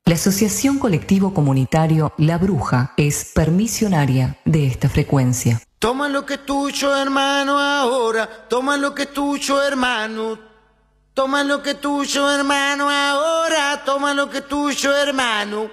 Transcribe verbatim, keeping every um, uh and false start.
La Asociación Colectivo Comunitario La Bruja es permisionaria de esta frecuencia. Toma lo que es tuyo, hermano, ahora. Toma lo que es tuyo, hermano. Toma lo que es tuyo, hermano, ahora. Toma lo que es tuyo, hermano.